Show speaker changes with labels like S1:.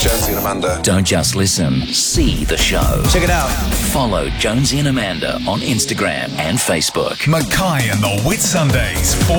S1: Jonesy and Amanda.
S2: Don't just listen, see the show.
S3: Check it out.
S2: Follow Jonesy and Amanda on Instagram and Facebook.
S4: Mackay and the Whitsundays.